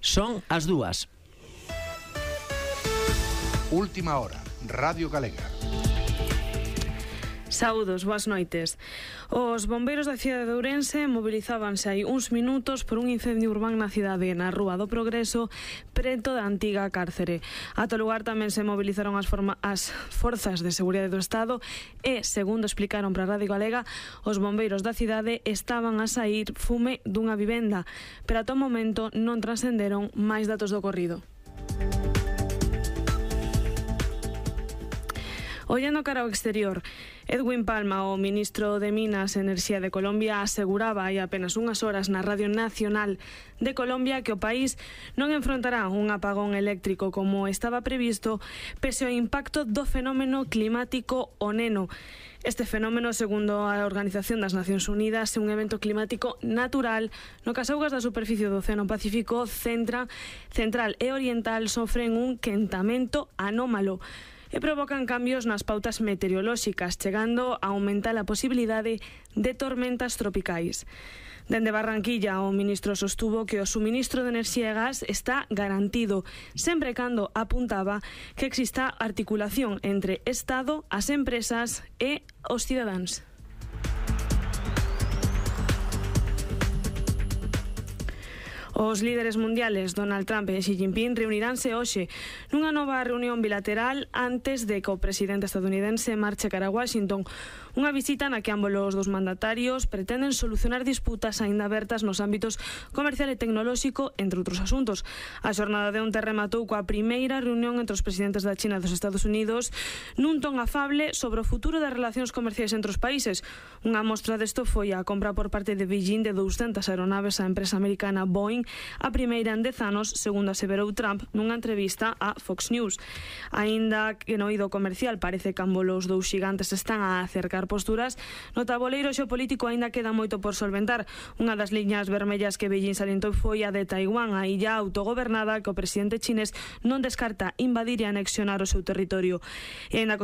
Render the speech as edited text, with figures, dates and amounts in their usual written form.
Son as 2. Última hora, Radio Galega. Saúdos, boas noites. Os bombeiros da cidade de Ourense movilizábanse hai uns minutos por un incendio urbán na cidade, na Rúa do Progreso, preto da antiga cárcere. Ata o lugar tamén se movilizaron as forzas de seguridade do Estado e, segundo explicaron para Radio Galega, os bombeiros da cidade estaban a saír fume dunha vivenda, pero ata o momento non transcenderon máis datos do ocorrido. Ollando cara ao exterior, Edwin Palma, o ministro de Minas e Enerxía de Colombia, aseguraba hai apenas unhas horas na Radio Nacional de Colombia que o país non enfrontará un apagón eléctrico como estaba previsto pese ao impacto do fenómeno climático O Neno. Este fenómeno, segundo a Organización das Nacións Unidas, é un evento climático natural no que as augas da superficie do Océano Pacífico central e oriental sofren un quentamento anómalo e provocan cambios nas pautas meteorolóxicas, chegando a aumentar a posibilidade de tormentas tropicais. Dende Barranquilla, o ministro sostuvo que o suministro de enerxía e gas está garantido, sempre cando apuntaba que exista articulación entre Estado, as empresas e os cidadáns. Os líderes mundiales Donald Trump e Xi Jinping reuniránse hoxe nunha nova reunión bilateral antes de que o presidente estadounidense marche cara a Washington. Unha visita na que ambos os dos mandatarios pretenden solucionar disputas aínda abertas nos ámbitos comercial e tecnolóxico, entre outros asuntos. A xornada de onte rematou coa primeira reunión entre os presidentes da China e dos Estados Unidos nun ton afable sobre o futuro das relacións comerciais entre os países. Unha mostra desto foi a compra por parte de Beijing de 200 aeronaves á empresa americana Boeing, a primeira en 10 anos, segundo aseverou Trump nunha entrevista a Fox News. Aínda que no eido comercial parece que ambos os dous xigantes están a acercar posturas, no taboleiro xeopolítico aínda queda moito por solventar. Unha das liñas vermellas que Beijing salientou foi a de Taiwán, a illa autogobernada que o presidente chinés non descarta invadir e anexionar o seu territorio. E aínda